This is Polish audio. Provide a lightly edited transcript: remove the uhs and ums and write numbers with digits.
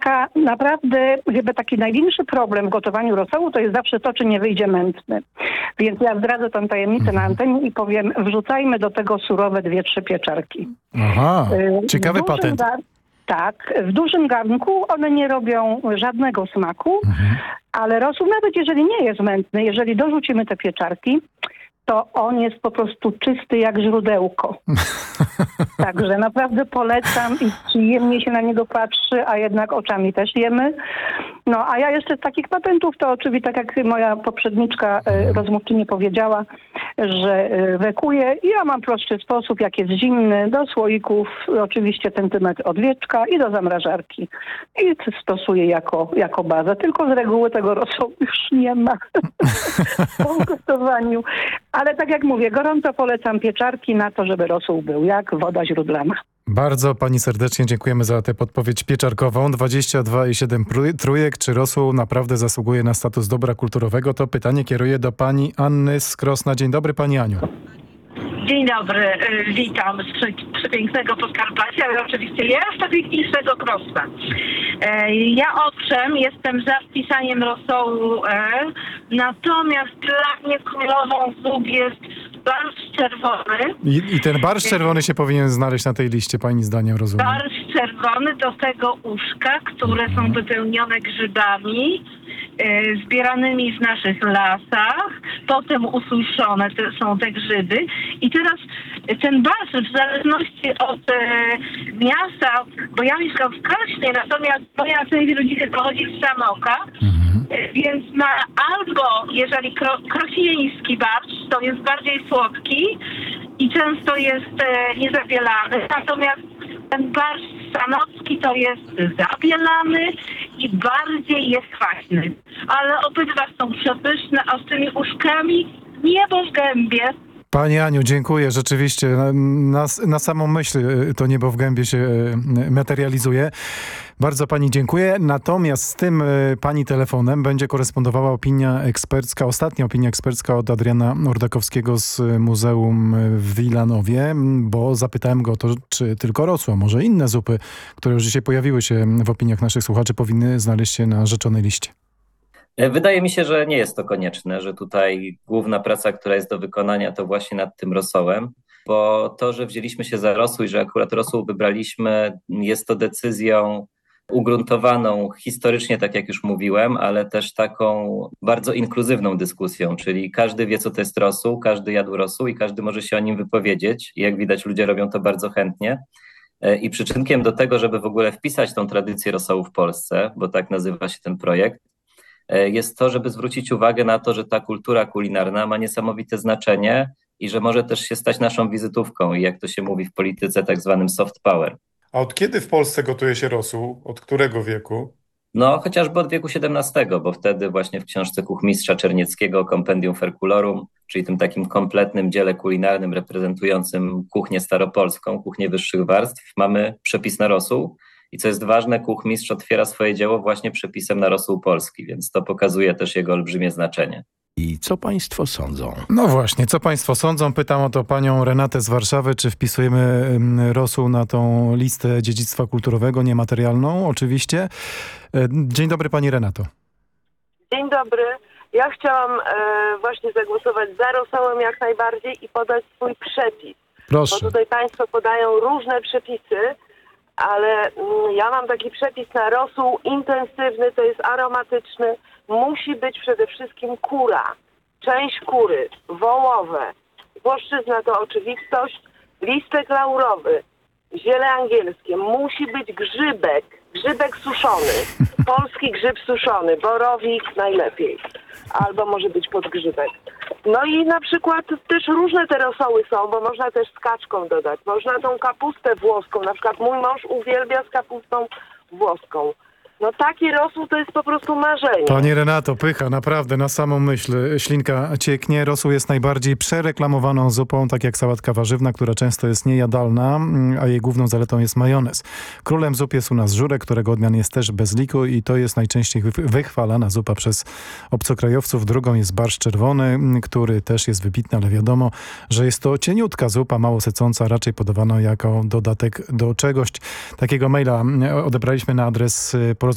Ślinka, naprawdę chyba taki największy problem w gotowaniu rosołu to jest zawsze to, czy nie wyjdzie mętny. Więc ja zdradzę tę tajemnicę na antenie i powiem, wrzucajmy do tego surowe 2-3 pieczarki. Aha, ciekawy patent. Tak, w dużym garnku one nie robią żadnego smaku, ale rosół, nawet jeżeli nie jest mętny, jeżeli dorzucimy te pieczarki, to on jest po prostu czysty jak źródełko. Także naprawdę polecam i przyjemnie się na niego patrzy, a jednak oczami też jemy. No a ja jeszcze z takich patentów to oczywiście, tak jak moja poprzedniczka rozmówczyni powiedziała, że wekuję. Ja mam prosty sposób, jak jest zimny, do słoików, oczywiście centymetr od wieczka i do zamrażarki. I stosuję jako bazę. Tylko z reguły tego rosołu już nie ma po gotowaniu. Ale tak jak mówię, gorąco polecam pieczarki na to, żeby rosół był jak woda źródlana. Bardzo pani serdecznie dziękujemy za tę podpowiedź pieczarkową. 22,7 trójek. Czy rosół naprawdę zasługuje na status dobra kulturowego? To pytanie kieruję do pani Anny z Krosna. Dzień dobry, pani Aniu. Dzień dobry, witam z przepięknego Podkarpacia, ale oczywiście jeszcze piękniejszego Krosna. Ja owszem, jestem za wpisaniem rosołu, natomiast dla mnie królową zup jest barszcz czerwony. I ten barszcz czerwony się powinien znaleźć na tej liście, pani zdaniem, rozumiem. Barszcz czerwony, do tego uszka, które są wypełnione grzybami, zbieranymi w naszych lasach, potem ususzone są te grzyby i teraz ten barszcz w zależności od miasta, bo ja mieszkam w Krośnie, natomiast moja część rodziny pochodzi z Sanoka, więc ma albo, jeżeli krosieński barszcz, to jest bardziej słodki i często jest niezabielany, natomiast ten barszcz sanocki to jest zabielany i bardziej jest kwaśny. Ale obydwa są przepyszne, a z tymi uszkami niebo w gębie. Pani Aniu, dziękuję. Rzeczywiście na samą myśl to niebo w gębie się materializuje. Bardzo pani dziękuję. Natomiast z tym pani telefonem będzie korespondowała opinia ekspercka, ostatnia opinia ekspercka od Adriana Ordakowskiego z Muzeum w Wilanowie, bo zapytałem go o to, czy tylko rosół, może inne zupy, które już dzisiaj pojawiły się w opiniach naszych słuchaczy, powinny znaleźć się na rzeczonej liście. Wydaje mi się, że nie jest to konieczne, że tutaj główna praca, która jest do wykonania, to właśnie nad tym rosołem, bo to, że wzięliśmy się za rosół i że akurat rosół wybraliśmy, jest to decyzją ugruntowaną historycznie, tak jak już mówiłem, ale też taką bardzo inkluzywną dyskusją, czyli każdy wie, co to jest rosół, każdy jadł rosół i każdy może się o nim wypowiedzieć. I jak widać, ludzie robią to bardzo chętnie. I przyczynkiem do tego, żeby w ogóle wpisać tą tradycję rosołu w Polsce, bo tak nazywa się ten projekt, jest to, żeby zwrócić uwagę na to, że ta kultura kulinarna ma niesamowite znaczenie i że może też się stać naszą wizytówką i jak to się mówi w polityce, tak zwanym soft power. A od kiedy w Polsce gotuje się rosół? Od którego wieku? No, chociażby od wieku XVII, bo wtedy właśnie w książce kuchmistrza Czernieckiego Compendium Ferculorum, czyli tym takim kompletnym dziele kulinarnym reprezentującym kuchnię staropolską, kuchnię wyższych warstw, mamy przepis na rosół. I co jest ważne, kuchmistrz otwiera swoje dzieło właśnie przepisem na rosół polski, więc to pokazuje też jego olbrzymie znaczenie. I co państwo sądzą? No właśnie, co państwo sądzą? Pytam o to panią Renatę z Warszawy. Czy wpisujemy rosół na tą listę dziedzictwa kulturowego, niematerialną oczywiście? Dzień dobry pani Renato. Dzień dobry. Ja chciałam właśnie zagłosować za rosołem jak najbardziej i podać swój przepis. Proszę. Bo tutaj państwo podają różne przepisy, ale ja mam taki przepis na rosół intensywny, to jest aromatyczny. Musi być przede wszystkim kura, część kury, wołowe, włoszczyzna to oczywistość, listek laurowy, ziele angielskie. Musi być grzybek suszony, polski grzyb suszony, borowik najlepiej, albo może być podgrzybek. No i na przykład też różne te rosoły są, bo można też z kaczką dodać. Można tą kapustę włoską, na przykład mój mąż uwielbia z kapustą włoską. No taki rosół to jest po prostu marzenie. Pani Renato, pycha, naprawdę, na samą myśl. Ślinka cieknie. Rosół jest najbardziej przereklamowaną zupą, tak jak sałatka warzywna, która często jest niejadalna, a jej główną zaletą jest majonez. Królem zup jest u nas żurek, którego odmian jest też bez liku i to jest najczęściej wychwalana zupa przez obcokrajowców. Drugą jest barszcz czerwony, który też jest wybitny, ale wiadomo, że jest to cieniutka zupa, mało sycąca, raczej podawana jako dodatek do czegoś. Takiego maila odebraliśmy na adres